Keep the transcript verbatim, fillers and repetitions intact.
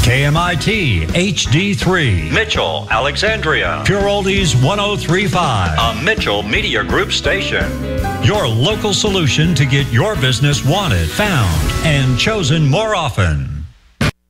K M I T H D three, Mitchell, Alexandria, Pure Oldies one oh three point five, a Mitchell Media Group station. Your local solution to get your business wanted, found, and chosen more often.